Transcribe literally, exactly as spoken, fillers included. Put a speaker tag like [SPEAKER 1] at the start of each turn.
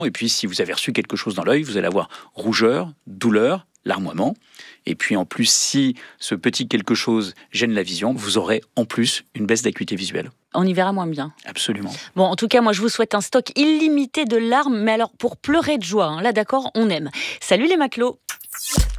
[SPEAKER 1] Et puis, si vous avez reçu quelque chose dans l'œil, vous allez avoir rougeur, douleur, larmoiement. Et puis, en plus, si ce petit quelque chose gêne la vision, vous aurez en plus une baisse d'acuité visuelle.
[SPEAKER 2] On y verra moins bien.
[SPEAKER 1] Absolument.
[SPEAKER 2] Bon, en tout cas, moi, je vous souhaite un stock illimité de larmes, mais alors pour pleurer de joie, hein. Là, d'accord, on aime. Salut les matelots.